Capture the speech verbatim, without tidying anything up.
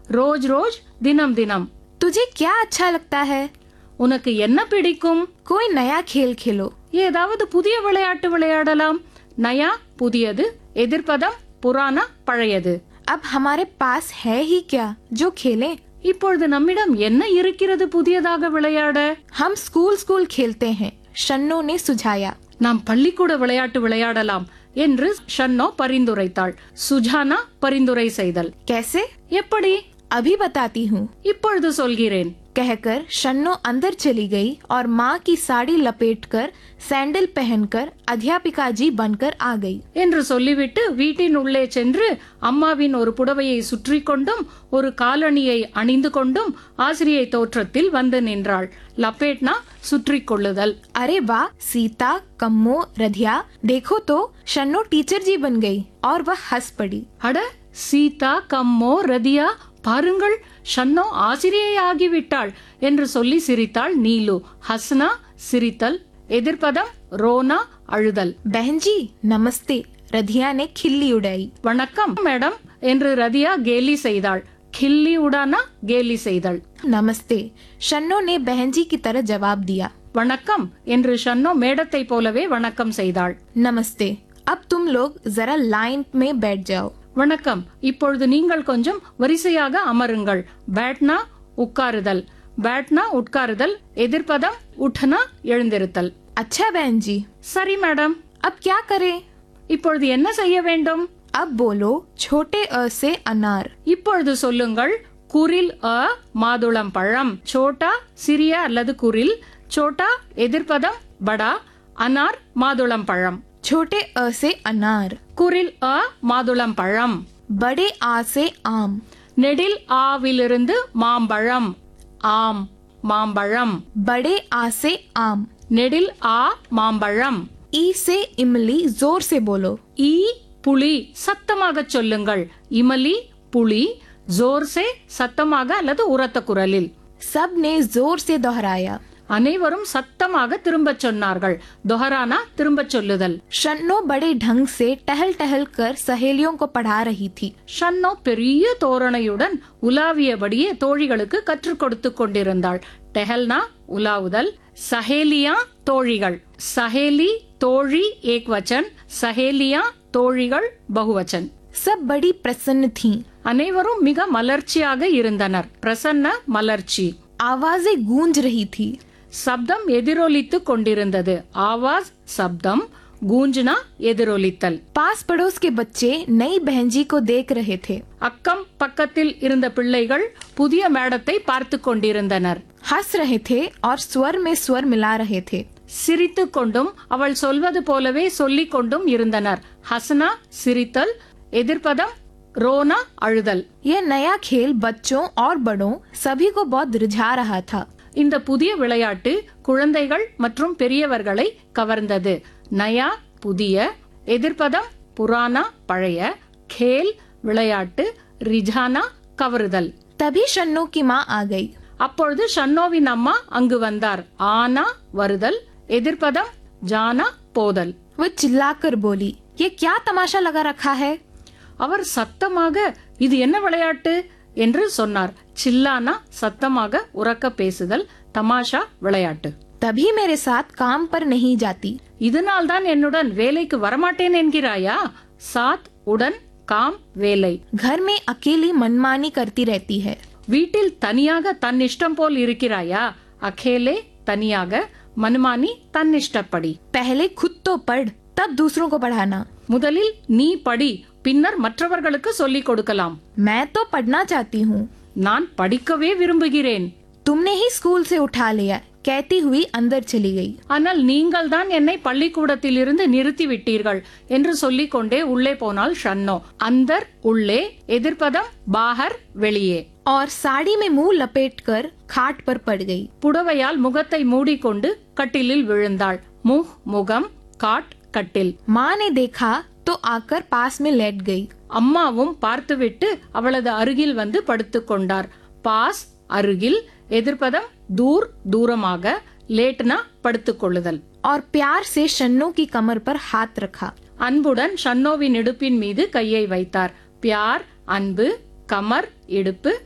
ரோஜ் ரோஜ் தினம் தினம். तुझे क्या अच्छा लगता है? உனக்கு என்ன பிடிக்கும்? कोई नया खेल खेलो. ஏதாவது புதிய விளையாட்டு விளையாடலாம். நயா புதியது, எதிர்ப்பதம் புராணா பழையது. अब हमारे पास है ही क्या जो खेलें? இப்பொழுது நம்மிடம் என்ன இருக்கிறது புதியதாக விளையாட? हम स्कूल स्कूल खेलते हैं, शन्नो ने सुझाया. நாம் பள்ளிக்கூட விளையாட்டு விளையாடலாம் என்று ஷன்னோ பரிந்துரைத்தாள். சுஜானா பரிந்துரை செய்தல். कैसे? எப்படி? अभी बताती हूँ. இப்பொழுது சொல்கிறேன். कहकर शन्नो अंदर चली गई और माँ की साड़ी लपेटकर सैंडल पहनकर अध्यापिका जी बनकर आ गई. என்று சொல்லிவிட்டு வீட்டின் உள்ளே சென்று அம்மாவின் ஒரு புடவையை சுற்றி கொண்டும் ஒரு காலணியை அணிந்து கொண்டும் ஆசிரியை தோற்றத்தில் வந்து நின்றாள். லப்பேட்னா சுற்றி கொள்ளுதல். अरे वाह सीता, कम्मो, रधिया, देखो तो शन्नो टीचर जी बन गई. और वह हंस पड़ी. அட சீதா, கம்மோ, ரதியா, பாருங்கள் ஷன்னோ ஆசிரியை ஆகிவிட்டாள் என்று சொல்லி சிரித்தாள் நீலு. ஹஸ்னா சிரித்தல், எதிர்ப்பதம் ரோனா அழுதல். बहन जी नमस्ते, रधिया ने खिल्ली उड़ाई. வணக்கம் மேடம் என்று ரதியா கேலி செய்தாள். கில்லி உடானா கேலி செய்தல். नमस्ते, शन्नो ने बहन जी की तरह जवाब दिया. வணக்கம் என்று ஷன்னோ மேடத்தை போலவே வணக்கம் செய்தாள். नमस्ते, अब तुम लोग जरा लाइन में बैठ जाओ. வணக்கம், இப்பொழுது நீங்கள் கொஞ்சம் வரிசையாக அமருங்கள். பேட்னா உட்காருதல், பேட்னா உட்காருதல், எதிர்ப்பதம் உட்னா எழுந்திருத்தல். अच्छा बहन जी. சரி மேடம். अब क्या करें? இப்பொழுது என்ன செய்ய வேண்டும்? अब बोलो छोटे अ से अनार. இப்பொழுது சொல்லுங்கள். குரில் அ மாதுளம் பழம். சோட்டா சிறிய அல்லது குரில். சோட்டா எதிர்ப்பதம் படா. அனார் மாதுளம் பழம். छोटे अ से अनार. குரில் அ மாதுளம் பழம். बड़े आ से आम. நெடில் ஆவிலிருந்து மாம்பழம். ஆம் மாம்பழம். बड़े आ से आम. நெடில் ஆ மாம்பழம். ई से इमली, जोर से बोलो. ஈ புலி, சத்தமாக சொல்லுங்கள். இமலி புலி. ஜோர்சே சத்தமாக அல்லது உரத்த குரலில். सब ने जोर से दोहराया. அனைவரும் சத்தமாக திரும்பச் சொன்னார்கள். दोहराना திரும்பச் சொல்லுதல். शन्नो बड़े ढंग से टहल टहल कर सहेलियों को पढ़ा रही थी. ஷன்னோ பெரிய தோரணையுடன் உலாவியபடியே தோழிகளுக்கு கற்றுக் கொடுத்து கொண்டிருந்தாள். டெஹல்னா உலாவுதல். சஹேலியா தோழிகள். சஹேலி தோழி ஏக் வச்சன். சஹேலியா தோழிகள் பகுவச்சன். सब बड़ी प्रसन्न थीं. அனைவரும் மிக மலர்ச்சியாக இருந்தனர். பிரசன்ன மலர்ச்சி. आवाजें गूंज रही थी. சப்தம் எதிரொலித்துக் கொண்டிருந்தது. ஆவாஸ் சப்தம், गूंजना எதிரொலித்தல். पास पड़ोस के बच्चे नई बहन जी को देख रहे थे. அக்கம் பக்கத்தில் இருந்த பிள்ளைகள் புதிய மேடத்தை பார்த்து கொண்டிருந்தனர். हंस रहे थे और स्वर में स्वर मिला रहे थे. சிரித்துக் கொண்டும் அவள் சொல்வது போலவே சொல்லிக் கொண்டும் இருந்தனர். ஹசனா சிரித்தல், எதிர்ப்பதம் ரோனா அழுதல். यह नया खेल बच्चों और बड़ों सभी को बहुत रिझा रहा था. இந்த புதிய விளையாட்டு குழந்தைகள் மற்றும் பெரியவர்களை கவர்ந்தது. நயா புதிய, எதிர்ப்பதம் புராணா பழைய, खेल விளையாட்டு, ரிஜானா கவருதல். तभी शन्नो की माँ आ गई. அப்பொழுது ஷன்னோவின் அம்மா அங்கு வந்தார். ஆனா வருதல், எதிர்ப்பதம் ஜானா போதல். वो चिल्लाकर बोली, ये क्या तमाशा लगा रखा है? அவர் சத்தமாக இது என்ன விளையாட்டு என்று சொன்னார். சில்லானா சத்தமாக உரக்க பேசுதல், தமாஷா விளையாட்டு. तभी मेरे साथ काम पर नहीं जाती. இதனால் தான் என்னுடன் வேலைக்கு வரமாட்டேன் என்கிறாயா? சாத் உடன், காம் வேலை. घर में अकेली मनमानी करती रहती है. வீட்டில் தனியாக தன் இஷ்டம் போல் இருக்கிறாயா? அகேலே தனியாக, மனுமானி தன்னிஷ்டப்படி. पहले खुद तो पढ़, तब दूसरों को पढ़ाना. முதலில் நீ படி, பின்னர் மற்றவர்களுக்கு சொல்லிக் கொடுக்கலாம். मैं तो पढ़ना चाहती हूँ. நான் படிக்கவே விரும்புகிறேன். तुमने ही स्कूल से उठा लिया, कहती हुई अंदर चली गई. ஆனால் நீங்கள் தான் என்னை பள்ளிக்கூடத்தில் இருந்து நிறுத்தி விட்டீர்கள் என்று சொல்லிக் கொண்டே உள்ளே போனாள் ஷன்னோ. அந்தர் உள்ளே, எதிர்ப்பதம் பாஹர் வெளியே. और साड़ी में मुंह लपेटकर खाट पर पड़ गई. புடவையால் முகத்தை மூடிக்கொண்டு கட்டிலில் விழுந்தாள். முஹ் முகம், காட் கட்டில். माँ ने देखा तो आकर पास में लेट गई. அம்மாவும் பார்த்துவிட்டு அவளது அருகில் வந்து படுத்துக் கொண்டார். பாஸ் அருகில், எதிர்ப்பதம் தூர் தூரமாக, லேட்னா படுத்துக் கொள்ளுதல். और प्यार से शन्नो की कमर पर हाथ रखा. அன்புடன் ஷன்னோவின் இடுப்பின் மீது கையை வைத்தார். பியார் அன்பு, கமர் இடுப்பு,